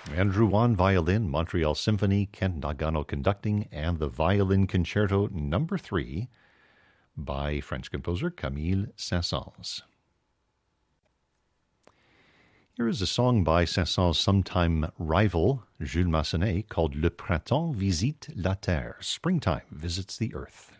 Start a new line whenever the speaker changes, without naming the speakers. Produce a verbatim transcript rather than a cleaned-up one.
Andrew Wan, violin, Montreal Symphony, Kent Nagano conducting, and the Violin Concerto Number Three by French composer Camille Saint-Saëns. Here is a song by Saint-Saëns' sometime rival, Jules Massenet, called Le Printemps visite la Terre. Springtime visits the earth.